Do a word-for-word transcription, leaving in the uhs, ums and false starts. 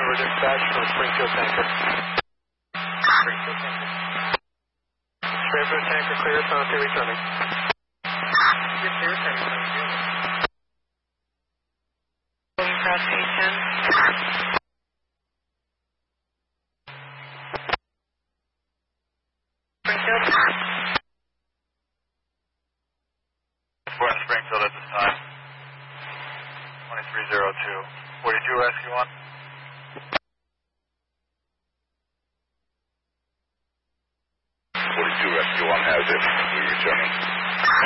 over dispatch from Springfield Tanker. Springfield Tanker. Springfield Tanker clear, Sound two returning. You're clear, returning, Sound two. Cross eight ten. Springfield. We're in Springfield at this time. twenty-three oh two. forty-two Rescue one. forty-two Rescue one has it. We're returning.